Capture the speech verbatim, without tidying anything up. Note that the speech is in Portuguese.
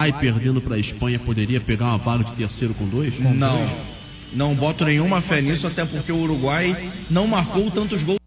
perdendo para a Espanha poderia pegar uma vaga de terceiro com dois? Não, não boto nenhuma fé nisso, até porque o Uruguai não marcou tantos gols